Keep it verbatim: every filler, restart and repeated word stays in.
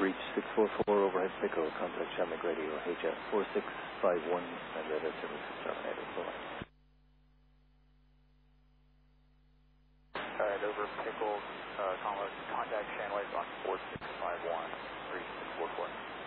reach six four four overhead Pico, contact Shamrock Radio, H F four six five one, and radar service is terminated. Bye-bye. Alright, over Pickles, uh, contact Shanways on four six five one, three six four four.